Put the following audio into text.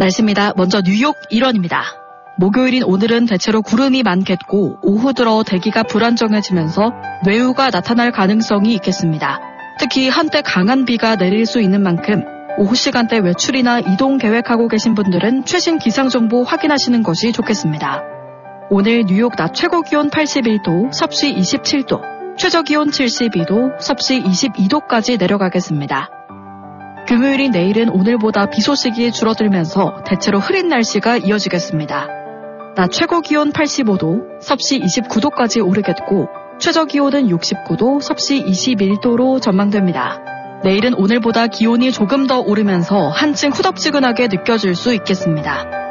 날씨입니다. 먼저 뉴욕 일원입니다. 목요일인 오늘은 대체로 구름이 많겠고 오후 들어 대기가 불안정해지면서 뇌우가 나타날 가능성이 있겠습니다. 특히 한때 강한 비가 내릴 수 있는 만큼 오후 시간대 외출이나 이동 계획하고 계신 분들은 최신 기상정보 확인하시는 것이 좋겠습니다. 오늘 뉴욕 낮 최고 기온 81도, 섭씨 27도, 최저 기온 72도, 섭씨 22도까지 내려가겠습니다. 금요일인 내일은 오늘보다 비 소식이 줄어들면서 대체로 흐린 날씨가 이어지겠습니다. 낮 최고 기온 85도, 섭씨 29도까지 오르겠고 최저 기온은 69도, 섭씨 21도로 전망됩니다. 내일은 오늘보다 기온이 조금 더 오르면서 한층 후덥지근하게 느껴질 수 있겠습니다.